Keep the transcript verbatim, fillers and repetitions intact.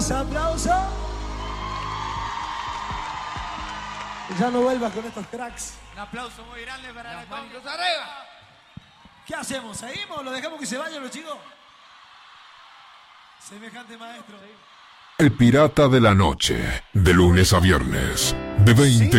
aplausos, aplausos. Ya no vuelvas con estos cracks. Un aplauso muy grande para Las la manitos arriba. ¿Qué hacemos? ¿Seguimos o lo dejamos que se vayan los chicos? Semejante maestro. El Pirata de la Noche, de lunes a viernes, de veinte